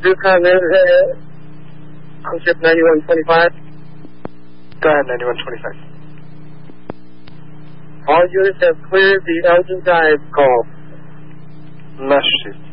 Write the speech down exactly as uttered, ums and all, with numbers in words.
Ducon, uh, on ship ninety-one twenty-five. Go ahead, ninety-one twenty-five. All units have cleared the Elgin Dive call. Nasz jest.